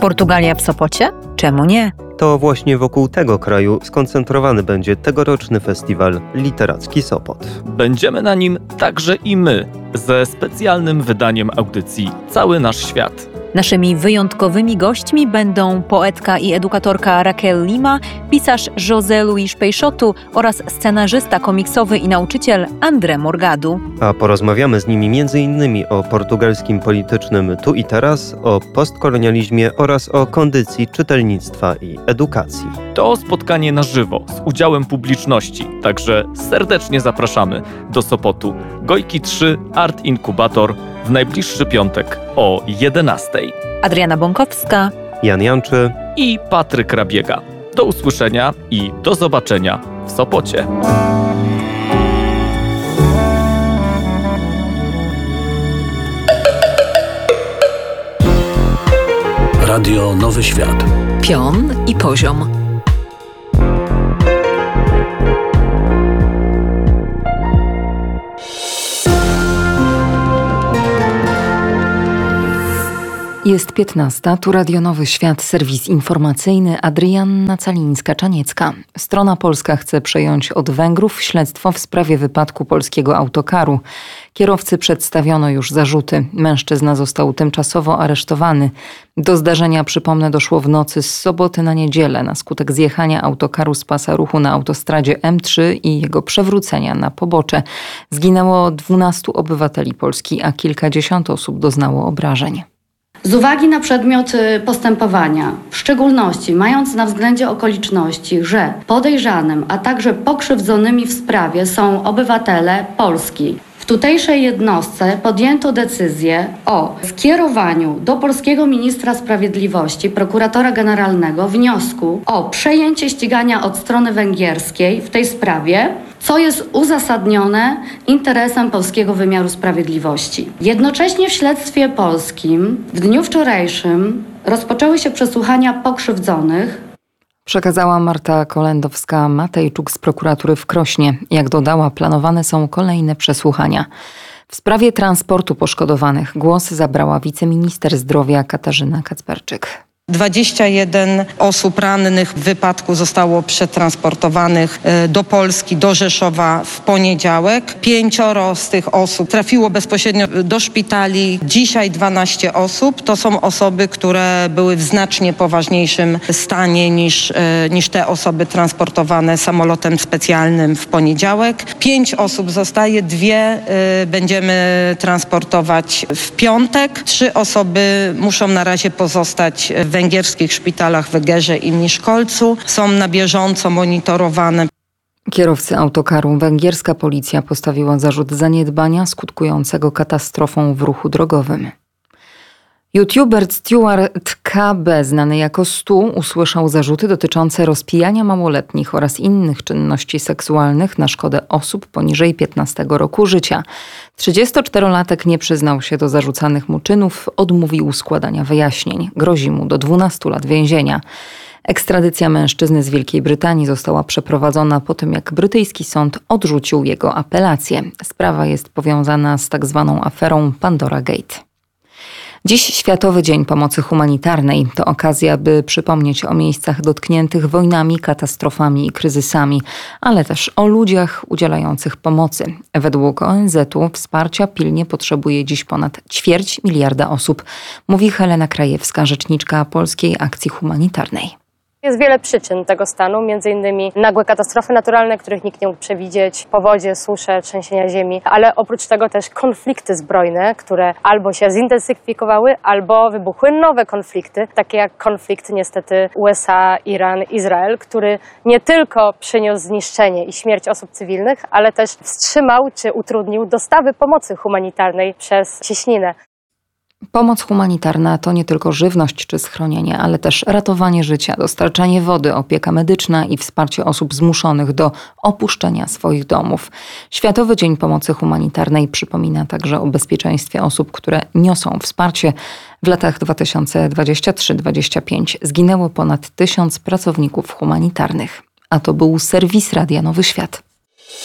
Portugalia w Sopocie? Czemu nie? To właśnie wokół tego kraju skoncentrowany będzie tegoroczny festiwal Literacki Sopot. Będziemy na nim także i my, ze specjalnym wydaniem audycji Cały Nasz Świat. Naszymi wyjątkowymi gośćmi będą poetka i edukatorka Raquel Lima, pisarz José Luís Peixoto oraz scenarzysta komiksowy i nauczyciel André Morgado. A porozmawiamy z nimi m.in. o portugalskim politycznym tu i teraz, o postkolonializmie oraz o kondycji czytelnictwa i edukacji. To spotkanie na żywo, z udziałem publiczności, także serdecznie zapraszamy do Sopotu. Gojki 3 Art Inkubator w najbliższy piątek o 11:00. Adriana Bąkowska, Jan Janczy i Patryk Rabiega. Do usłyszenia i do zobaczenia w Sopocie. Radio Nowy Świat. Pion i poziom. Jest 15:00, tu Radio Nowy Świat, serwis informacyjny, Adrianna Calińska-Czaniecka. Strona polska chce przejąć od Węgrów śledztwo w sprawie wypadku polskiego autokaru. Kierowcy przedstawiono już zarzuty. Mężczyzna został tymczasowo aresztowany. Do zdarzenia, przypomnę, doszło w nocy z soboty na niedzielę na skutek zjechania autokaru z pasa ruchu na autostradzie M3 i jego przewrócenia na pobocze. Zginęło 12 obywateli Polski, a kilkadziesiąt osób doznało obrażeń. Z uwagi na przedmiot postępowania, w szczególności mając na względzie okoliczności, że podejrzanym, a także pokrzywdzonymi w sprawie są obywatele Polski, w tutejszej jednostce podjęto decyzję o skierowaniu do polskiego ministra sprawiedliwości, prokuratora generalnego, wniosku o przejęcie ścigania od strony węgierskiej w tej sprawie, co jest uzasadnione interesem polskiego wymiaru sprawiedliwości. Jednocześnie w śledztwie polskim w dniu wczorajszym rozpoczęły się przesłuchania pokrzywdzonych. Przekazała Marta Kolendowska-Matejczuk z prokuratury w Krośnie. Jak dodała, planowane są kolejne przesłuchania. W sprawie transportu poszkodowanych głos zabrała wiceminister zdrowia Katarzyna Kacperczyk. 21 osób rannych w wypadku zostało przetransportowanych do Polski, do Rzeszowa w poniedziałek. 5 z tych osób trafiło bezpośrednio do szpitali. Dzisiaj 12 osób. To są osoby, które były w znacznie poważniejszym stanie niż te osoby transportowane samolotem specjalnym w poniedziałek. 5 osób zostaje, 2 będziemy transportować w piątek. 3 osoby muszą na razie pozostać w węgierskich szpitalach w Egerze i Mieszkolcu. Są na bieżąco monitorowane. Kierowcy autokaru węgierska policja postawiła zarzut zaniedbania skutkującego katastrofą w ruchu drogowym. YouTuber Stuart KB, znany jako Stu, usłyszał zarzuty dotyczące rozpijania małoletnich oraz innych czynności seksualnych na szkodę osób poniżej 15 roku życia. 34-latek nie przyznał się do zarzucanych mu czynów, odmówił składania wyjaśnień. Grozi mu do 12 lat więzienia. Ekstradycja mężczyzny z Wielkiej Brytanii została przeprowadzona po tym, jak brytyjski sąd odrzucił jego apelację. Sprawa jest powiązana z tak zwaną aferą Pandora Gate. Dziś Światowy Dzień Pomocy Humanitarnej. To okazja, by przypomnieć o miejscach dotkniętych wojnami, katastrofami i kryzysami, ale też o ludziach udzielających pomocy. Według ONZ-u wsparcia pilnie potrzebuje dziś ponad 250 miliarda osób, mówi Helena Krajewska, rzeczniczka Polskiej Akcji Humanitarnej. Jest wiele przyczyn tego stanu, między innymi nagłe katastrofy naturalne, których nikt nie mógł przewidzieć, powodzie, susze, trzęsienia ziemi, ale oprócz tego też konflikty zbrojne, które albo się zintensyfikowały, albo wybuchły nowe konflikty, takie jak konflikt niestety USA, Iran, Izrael, który nie tylko przyniósł zniszczenie i śmierć osób cywilnych, ale też wstrzymał czy utrudnił dostawy pomocy humanitarnej przez cieśninę. Pomoc humanitarna to nie tylko żywność czy schronienie, ale też ratowanie życia, dostarczanie wody, opieka medyczna i wsparcie osób zmuszonych do opuszczenia swoich domów. Światowy Dzień Pomocy Humanitarnej przypomina także o bezpieczeństwie osób, które niosą wsparcie. W latach 2023-2025 zginęło ponad 1000 pracowników humanitarnych. A to był serwis Radia Nowy Świat.